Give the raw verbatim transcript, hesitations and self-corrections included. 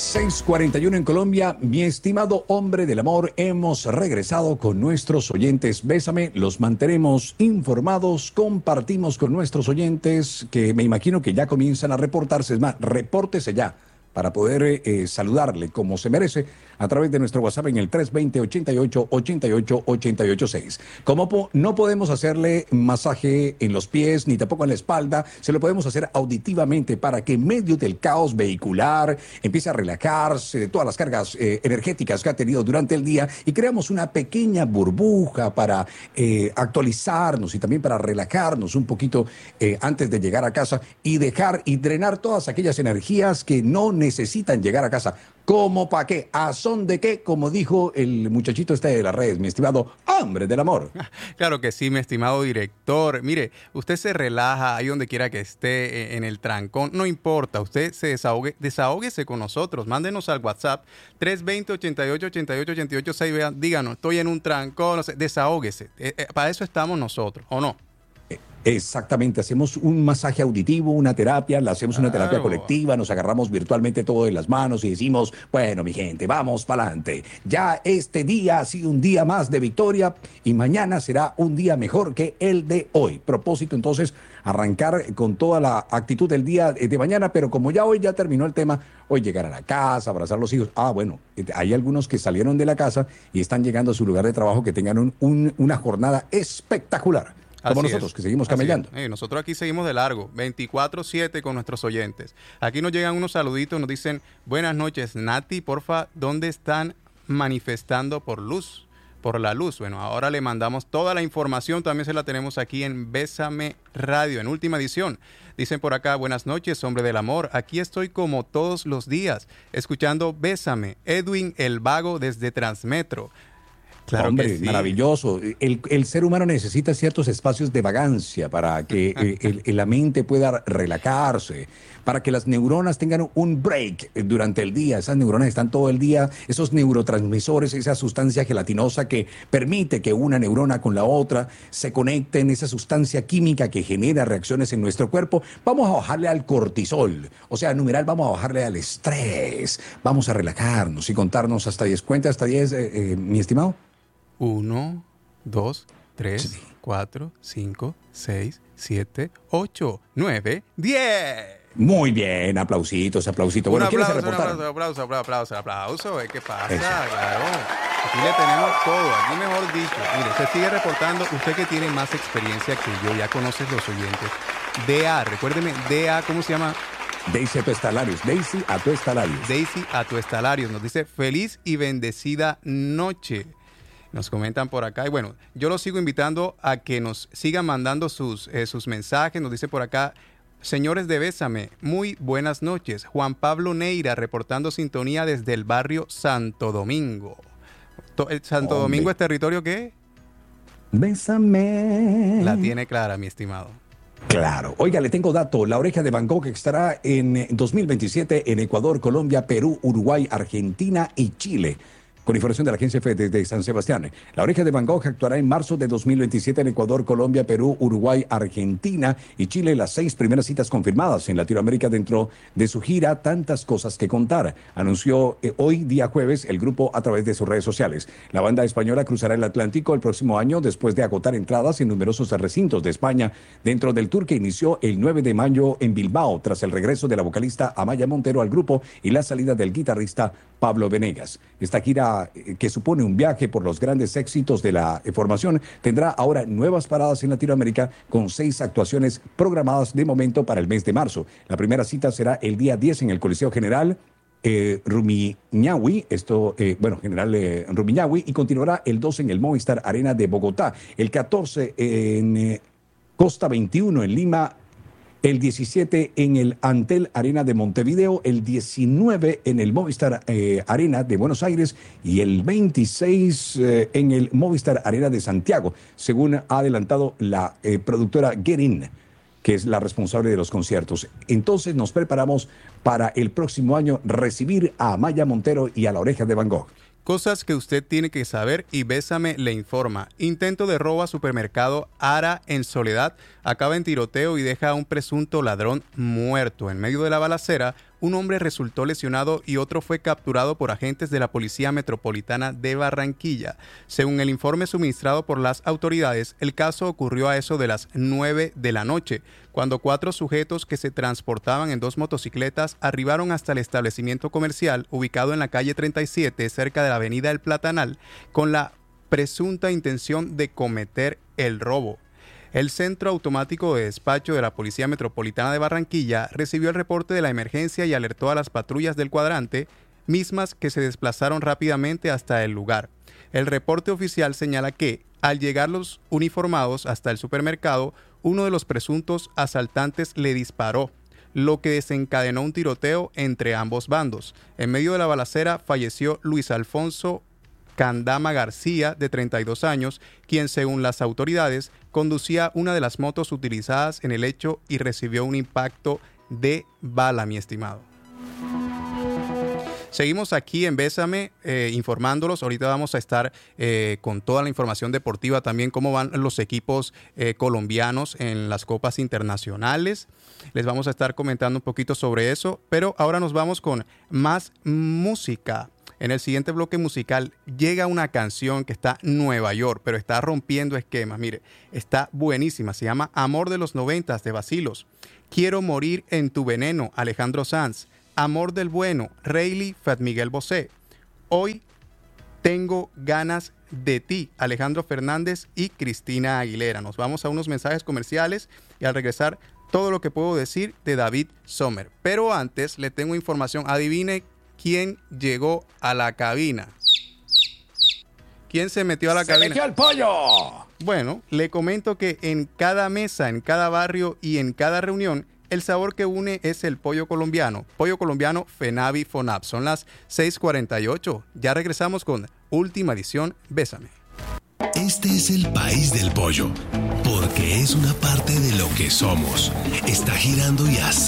seis cuarenta y uno en Colombia. Mi estimado hombre del amor, hemos regresado con nuestros oyentes. Bésame, los mantenemos informados, compartimos con nuestros oyentes que me imagino que ya comienzan a reportarse. Es más, repórtese ya para poder eh, saludarle como se merece a través de nuestro WhatsApp en el tres dos cero, ochenta y ocho, ochenta y ocho, ochenta y ocho seis. Como po no podemos hacerle masaje en los pies ni tampoco en la espalda, se lo podemos hacer auditivamente para que en medio del caos vehicular empiece a relajarse de todas las cargas eh, energéticas que ha tenido durante el día y creamos una pequeña burbuja para eh, actualizarnos y también para relajarnos un poquito eh, antes de llegar a casa y dejar y drenar todas aquellas energías que no necesitan llegar a casa. ¿Cómo pa' qué? ¿A son de qué? Como dijo el muchachito este de las redes, mi estimado hombre del amor. Claro que sí, mi estimado director. Mire, usted se relaja ahí donde quiera que esté, en el trancón, no importa, usted se desahogue, desahóguese con nosotros, mándenos al WhatsApp tres dos cero, ochenta y ocho, ochenta y ocho, ochenta y ocho seis, vean, díganos, estoy en un trancón, no sé, desahóguese. Eh, eh, para eso estamos nosotros, ¿o no? Exactamente, hacemos un masaje auditivo, una terapia, la hacemos una Claro. terapia colectiva, nos agarramos virtualmente todo en las manos y decimos, bueno, mi gente, vamos para adelante. Ya este día ha sido un día más de victoria y mañana será un día mejor que el de hoy. Propósito entonces, arrancar con toda la actitud del día de mañana, pero como ya hoy ya terminó el tema, hoy llegar a la casa, abrazar a los hijos. Ah, bueno, hay algunos que salieron de la casa y están llegando a su lugar de trabajo, que tengan un, un, una jornada espectacular. Como Así nosotros, es. que seguimos Así camellando. es. Eh, nosotros aquí seguimos de largo, veinticuatro siete con nuestros oyentes. Aquí nos llegan unos saluditos, nos dicen, buenas noches, Nati, porfa, ¿dónde están manifestando por luz? Por la luz. Bueno, ahora le mandamos toda la información, también se la tenemos aquí en Bésame Radio, en última edición. Dicen por acá, buenas noches, hombre del amor, aquí estoy como todos los días, escuchando Bésame, Edwin el Vago desde Transmetro. Claro. Hombre, que sí. Maravilloso. El, el ser humano necesita ciertos espacios de vagancia para que eh, el, el, la mente pueda relajarse, para que las neuronas tengan un break durante el día. Esas neuronas están todo el día, esos neurotransmisores, esa sustancia gelatinosa que permite que una neurona con la otra se conecten, esa sustancia química que genera reacciones en nuestro cuerpo. Vamos a bajarle al cortisol, o sea, numeral, vamos a bajarle al estrés, vamos a relajarnos y contarnos hasta diez. Cuenta hasta diez, eh, eh, mi estimado. Uno, dos, tres, sí. cuatro, cinco, seis, siete, ocho, nueve, diez. Muy bien, aplausitos, aplausitos. Bueno, un aplauso, ¿quiénes se reportaron? Un aplauso, aplauso, aplauso, aplauso. ¿Qué pasa? Eso. Claro. Aquí le tenemos todo, aquí mejor dicho. Mire, se sigue reportando, usted que tiene más experiencia que yo, ya conoces los oyentes. D A, recuérdeme, D A, ¿cómo se llama? Daisy Atuestalarios, Daisy Atuestalarios. Daisy Atuestalarios nos dice, feliz y bendecida noche. Nos comentan por acá y bueno, yo los sigo invitando a que nos sigan mandando sus, eh, sus mensajes. Nos dice por acá, señores de Bésame, muy buenas noches. Juan Pablo Neira reportando sintonía desde el barrio Santo Domingo. ¿El Santo Hombre. Domingo es territorio qué? Bésame. La tiene clara, mi estimado. Claro. Oiga, le tengo dato. La Oreja de Van Gogh estará en dos mil veintisiete en Ecuador, Colombia, Perú, Uruguay, Argentina y Chile. Con información de la agencia F desde San Sebastián. La Oreja de Van Gogh actuará en marzo de dos mil veintisiete en Ecuador, Colombia, Perú, Uruguay, Argentina y Chile. Las seis primeras citas confirmadas en Latinoamérica dentro de su gira Tantas Cosas que Contar. Anunció eh, hoy, día jueves, el grupo a través de sus redes sociales. La banda española cruzará el Atlántico el próximo año después de agotar entradas en numerosos recintos de España dentro del tour que inició el nueve de mayo en Bilbao tras el regreso de la vocalista Amaya Montero al grupo y la salida del guitarrista Pablo Venegas. Esta gira, que supone un viaje por los grandes éxitos de la formación, tendrá ahora nuevas paradas en Latinoamérica con seis actuaciones programadas de momento para el mes de marzo. La primera cita será el día diez en el Coliseo General eh, Rumiñahui, esto, eh, bueno, General eh, Rumiñahui, y continuará el doce en el Movistar Arena de Bogotá, el catorce en eh, Costa veintiuno en Lima, el diecisiete en el Antel Arena de Montevideo, el diecinueve en el Movistar eh, Arena de Buenos Aires y el veintiséis eh, en el Movistar Arena de Santiago, según ha adelantado la eh, productora Get In, que es la responsable de los conciertos. Entonces nos preparamos para el próximo año recibir a Amaya Montero y a La Oreja de Van Gogh. Cosas que usted tiene que saber y Bésame le informa. Intento de robo a supermercado Ara en Soledad. Acaba en tiroteo y deja a un presunto ladrón muerto. En medio de la balacera, un hombre resultó lesionado y otro fue capturado por agentes de la Policía Metropolitana de Barranquilla. Según el informe suministrado por las autoridades, el caso ocurrió a eso de las nueve de la noche, cuando cuatro sujetos que se transportaban en dos motocicletas arribaron hasta el establecimiento comercial ubicado en la calle treinta y siete, cerca de la avenida El Platanal, con la presunta intención de cometer el robo. El Centro Automático de Despacho de la Policía Metropolitana de Barranquilla recibió el reporte de la emergencia y alertó a las patrullas del cuadrante, mismas que se desplazaron rápidamente hasta el lugar. El reporte oficial señala que, al llegar los uniformados hasta el supermercado, uno de los presuntos asaltantes le disparó, lo que desencadenó un tiroteo entre ambos bandos. En medio de la balacera falleció Luis Alfonso Candama García, de treinta y dos años, quien, según las autoridades, conducía una de las motos utilizadas en el hecho y recibió un impacto de bala, mi estimado. Seguimos aquí en Bésame eh, informándolos. Ahorita vamos a estar eh, con toda la información deportiva, también cómo van los equipos eh, colombianos en las copas internacionales. Les vamos a estar comentando un poquito sobre eso, pero ahora nos vamos con más música. En el siguiente bloque musical llega una canción que está en Nueva York, pero está rompiendo esquemas. Mire, está buenísima. Se llama Amor de los noventas, de Bacilos. Quiero morir en tu veneno, Alejandro Sanz. Amor del bueno, Rayleigh, Fat Miguel Bosé. Hoy tengo ganas de ti, Alejandro Fernández y Cristina Aguilera. Nos vamos a unos mensajes comerciales y al regresar todo lo que puedo decir de David Sommer. Pero antes le tengo información. Adivine quién llegó a la cabina. ¿Quién se metió a la ¡Se cabina? metió el pollo! Bueno, le comento que en cada mesa, en cada barrio y en cada reunión, el sabor que une es el pollo colombiano. Pollo colombiano Fenavi Fonab. Son las seis cuarenta y ocho. Ya regresamos con Última Edición Bésame. Este es el país del pollo, porque es una parte de lo que somos. Está girando y hace